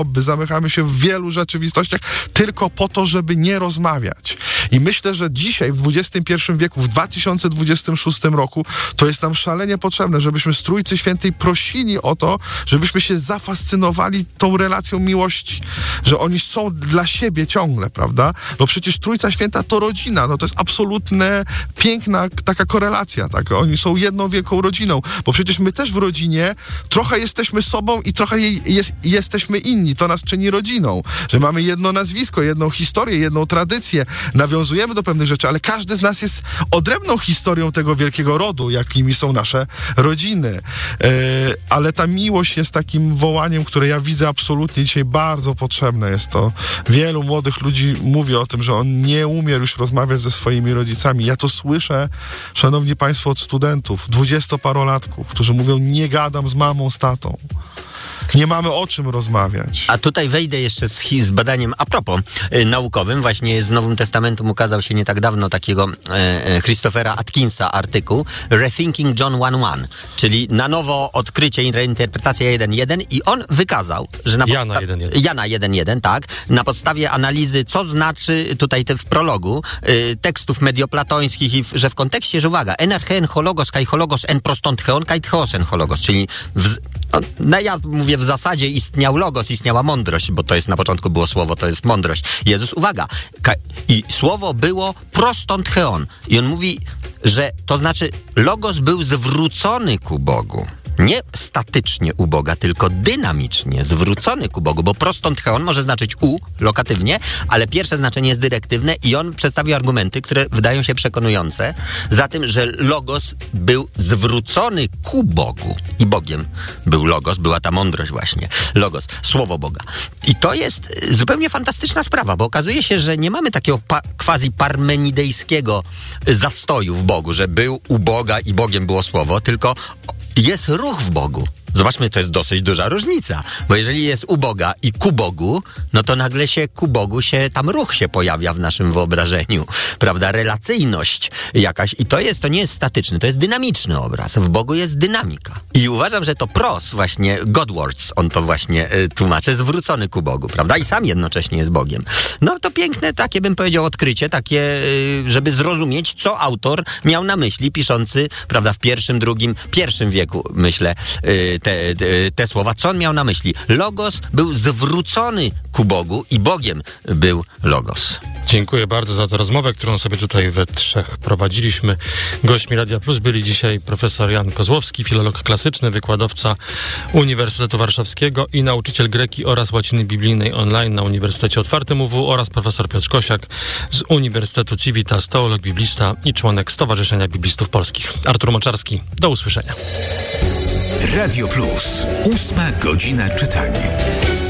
zamykamy się w wielu rzeczywistościach tylko po to, żeby nie rozmawiać. I myślę, że dzisiaj w XXI wieku, w 2026 roku, to jest nam szalenie potrzebne, żebyśmy z Trójcy Świętej prosili o to, żebyśmy się zafascynowali tą relacją miłości, że oni są dla siebie ciągle, prawda? No przecież Trójca Święta to rodzina, no to jest absolutnie piękna taka korelacja, tak? Oni są jedną wielką rodziną, bo przecież my też w rodzinie trochę jesteśmy sobą i trochę jesteśmy inni. To nas czyni rodziną, że mamy jedno nazwisko, jedną historię, jedną tradycję, nawiązujemy do pewnych rzeczy, ale każdy z nas jest odrębną historią tego wielkiego rodu, jakimi są nasze rodziny. Ale ta miłość jest takim wołaniem, które ja widzę absolutnie dzisiaj bardzo potrzebne jest to. Wielu młodych ludzi mówi o tym, że on nie umie już rozmawiać ze swoimi rodzicami. Ja to słyszę, szanowni państwo, od studentów, 20-parolatków, którzy mówią, nie gadam z mamą, z tatą. Nie mamy o czym rozmawiać. A tutaj wejdę jeszcze z badaniem a propos naukowym. Właśnie jest w Nowym Testamentum, ukazał się nie tak dawno takiego Christophera Atkinsa artykuł Rethinking John 1.1, czyli na nowo odkrycie, reinterpretacja 1.1 i on wykazał, że na Jana 1.1, tak, na podstawie analizy, co znaczy tutaj w prologu tekstów medioplatońskich i że w kontekście, że uwaga, enerchen hologos kai hologos en prostont kai theosen hologos, czyli ja mówię, w zasadzie istniał logos, istniała mądrość, bo to jest na początku było słowo, to jest mądrość. Jezus, uwaga, i słowo było prostont theon. I on mówi, że to znaczy logos był zwrócony ku Bogu. Nie statycznie u Boga, tylko dynamicznie zwrócony ku Bogu, bo prostont theon może znaczyć lokatywnie, ale pierwsze znaczenie jest dyrektywne i on przedstawił argumenty, które wydają się przekonujące za tym, że logos był zwrócony ku Bogu i Bogiem był logos, była ta mądrość właśnie, logos, słowo Boga. I to jest zupełnie fantastyczna sprawa, bo okazuje się, że nie mamy takiego quasi-parmenidejskiego zastoju w Bogu, że był u Boga i Bogiem było słowo, tylko jest ruch w Bogu. Zobaczmy, to jest dosyć duża różnica, bo jeżeli jest u Boga i ku Bogu, no to nagle się ku Bogu tam ruch się pojawia w naszym wyobrażeniu, prawda, relacyjność jakaś i to nie jest statyczny, to jest dynamiczny obraz, w Bogu jest dynamika. I uważam, że to pros właśnie, Godwords, on to właśnie tłumaczy, zwrócony ku Bogu, prawda, i sam jednocześnie jest Bogiem. No to piękne, takie bym powiedział odkrycie, takie, żeby zrozumieć, co autor miał na myśli, piszący, prawda, w pierwszym wieku, myślę, te słowa, co on miał na myśli. Logos był zwrócony ku Bogu i Bogiem był logos. Dziękuję bardzo za tę rozmowę, którą sobie tutaj we trzech prowadziliśmy. Gośćmi Radia Plus byli dzisiaj profesor Jan Kozłowski, filolog klasyczny, wykładowca Uniwersytetu Warszawskiego i nauczyciel greki oraz łaciny biblijnej online na Uniwersytecie Otwartym UW oraz profesor Piotr Kosiak z Uniwersytetu Civitas, teolog, biblista i członek Stowarzyszenia Biblistów Polskich. Artur Moczarski, do usłyszenia. Radio Plus. 8 godzina czytania.